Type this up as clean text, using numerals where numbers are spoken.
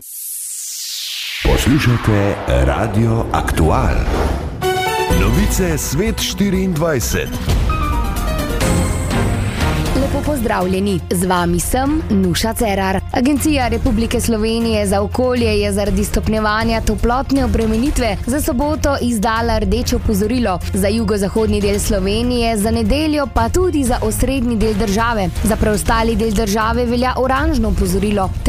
Poslušajte Radio Aktual. Novice Svet 24. Lepo pozdravljeni, z vami sem Nuša Cerar. Agencija Republike Slovenije za okolje je zaradi stopnjevanja toplotne obremenitve za soboto izdala rdeče opozorilo za jugozahodni del Slovenije, za nedeljo pa tudi za osrednji del države. Za preostali del države velja oranžno opozorilo.